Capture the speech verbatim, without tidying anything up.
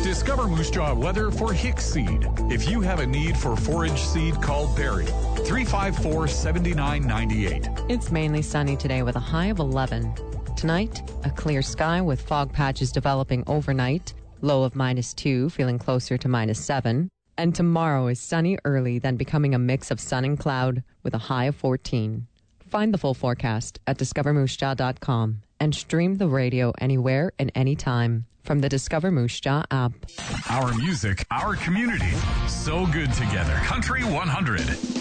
Discover Moose Jaw weather for Hicks seed. If you have a need for forage seed, call Barry. three five four, seven nine nine eight. It's mainly sunny today with a high of eleven. Tonight, a clear sky with fog patches developing overnight. Low of minus two, feeling closer to minus seven. And tomorrow is sunny early, then becoming a mix of sun and cloud with a high of fourteen. Find the full forecast at discover moose jaw dot com and stream the radio anywhere and anytime from the Discover Moose Jaw app. Our music, our community, so good together. Country one hundred.